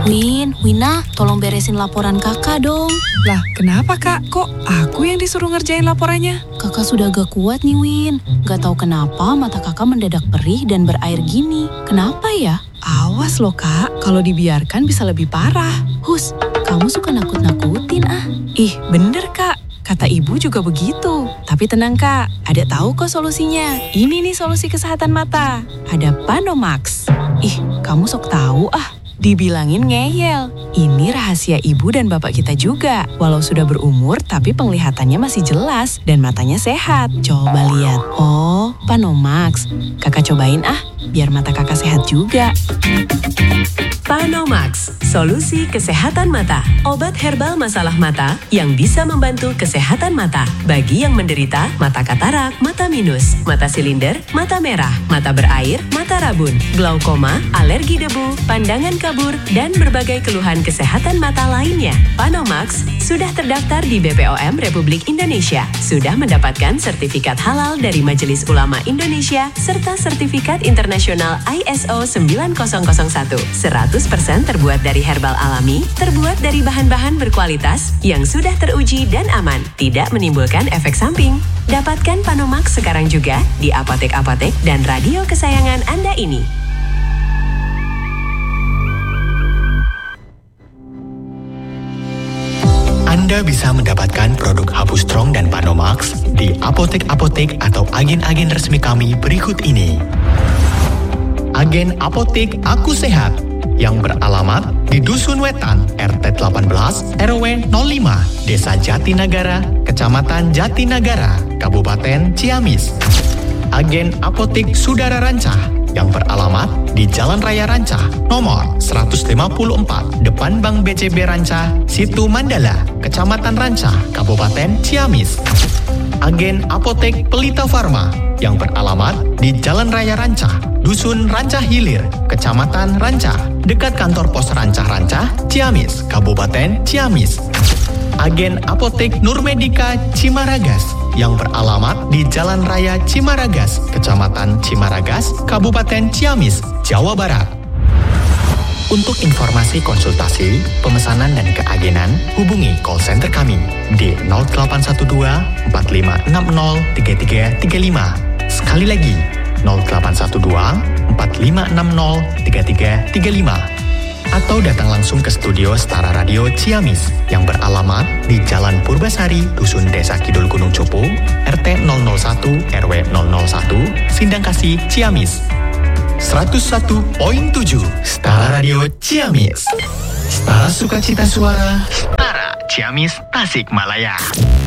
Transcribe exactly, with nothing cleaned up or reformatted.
Win, Wina, tolong beresin laporan kakak dong. Lah, kenapa kak? Kok aku yang disuruh ngerjain laporannya? Kakak sudah gak kuat nih, Win. Gak tahu kenapa mata kakak mendadak perih dan berair gini. Kenapa ya? Awas loh kak, kalau dibiarkan bisa lebih parah. Hus, kamu suka nakut-nakutin ah. Ih, bener kak. Kata ibu juga begitu. Tapi tenang kak, ada tahu kok solusinya. Ini nih solusi kesehatan mata. Ada Panomax. Ih, kamu sok tahu ah. Dibilangin ngeyel. Ini rahasia ibu dan bapak kita juga. Walau sudah berumur, tapi penglihatannya masih jelas dan matanya sehat. Coba lihat. Oh, Panomax. Kakak cobain ah, biar mata kakak sehat juga. Panomax, solusi kesehatan mata. Obat herbal masalah mata yang bisa membantu kesehatan mata. Bagi yang menderita mata katarak, mata minus, mata silinder, mata merah, mata berair, mata rabun, glaukoma, alergi debu, pandangan kabur, dan berbagai keluhan kesehatan mata lainnya. Panomax sudah terdaftar di B P O M Republik Indonesia. Sudah mendapatkan sertifikat halal dari Majelis Ulama Indonesia serta sertifikat internasional I S O sembilan nol nol satu. seratus persen terbuat dari herbal alami, terbuat dari bahan-bahan berkualitas yang sudah teruji dan aman, tidak menimbulkan efek samping. Dapatkan Panomax sekarang juga di apotek-apotek dan radio kesayangan Anda ini. Anda bisa mendapatkan produk Hapus Strong dan Panomax di apotek-apotek atau agen-agen resmi kami berikut ini. Agen Apotek Aku Sehat yang beralamat di Dusun Wetan, R T delapan belas, R W nol lima, Desa Jatinagara, Kecamatan Jatinagara, Kabupaten Ciamis. Agen Apotek Sudara Rancah yang beralamat di Jalan Raya Rancah, nomor seratus lima puluh empat, depan Bank B C B Rancah, Situ Mandala, Kecamatan Rancah, Kabupaten Ciamis. Agen Apotek Pelita Farma yang beralamat di Jalan Raya Rancah, Dusun Rancah Hilir, Kecamatan Rancah, dekat kantor pos Rancah-Rancah, Ciamis, Kabupaten Ciamis. Agen Apotek Nurmedika Cimaragas yang beralamat di Jalan Raya Cimaragas, Kecamatan Cimaragas, Kabupaten Ciamis, Jawa Barat. Untuk informasi konsultasi, pemesanan dan keagenan, hubungi call center kami di nol delapan satu dua empat lima enam nol tiga tiga tiga lima. Sekali lagi, nol delapan satu dua empat lima enam nol tiga tiga tiga lima. Atau datang langsung ke studio Setara Radio Ciamis yang beralamat di Jalan Purbasari, Dusun Desa Kidul Gunung Cupu, R T nol nol satu R W nol nol satu, Sindangkasih, Ciamis. seratus satu koma tujuh Setara Radio Ciamis. Setara Sukacita Suara, Setara Ciamis, Tasikmalaya.